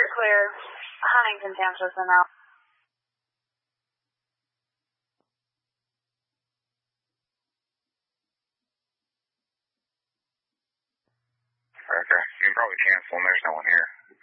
clear. Huntington Township and out. Okay, you can probably cancel them. There's no one here.